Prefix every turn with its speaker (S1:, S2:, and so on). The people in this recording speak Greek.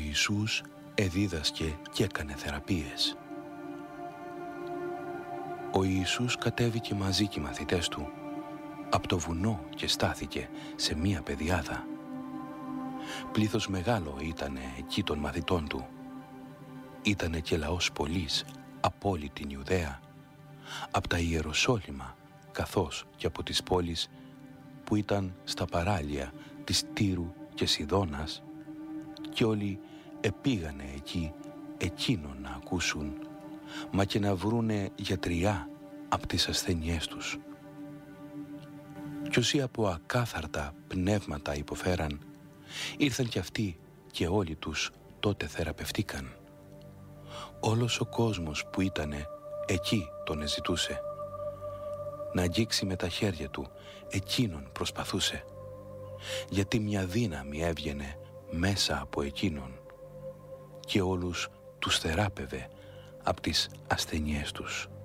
S1: Ιησούς εδίδασκε και έκανε θεραπείες. Ο Ιησούς κατέβηκε μαζί και οι μαθητές του από το βουνό και στάθηκε σε μία πεδιάδα. Πλήθος μεγάλο ήτανε εκεί των μαθητών του. Ήτανε και λαός πολλής από όλη την Ιουδαία, από τα Ιεροσόλυμα καθώς και από τις πόλεις που ήταν στα παράλια της Τύρου και Σιδώνας, και όλοι επήγανε εκεί εκείνον να ακούσουν, μα και να βρούνε γιατριά από τις ασθένειές τους. Κι όσοι από ακάθαρτα πνεύματα υποφέραν, ήρθαν κι αυτοί και όλοι τους τότε θεραπευτήκαν. Όλος ο κόσμος που ήτανε εκεί τον εζητούσε. Να αγγίξει με τα χέρια του εκείνον προσπαθούσε, γιατί μια δύναμη έβγαινε μέσα από εκείνον και όλους τους θεράπευε από τις ασθενειές τους.